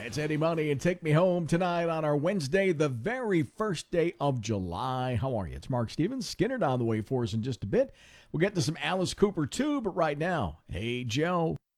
It's Eddie Money and Take Me Home tonight on our Wednesday, the very first day of July. How are you? It's Mark Stevens. Skinner down the way for us in just a bit. We'll get to some Alice Cooper too, but right now, hey, Joe.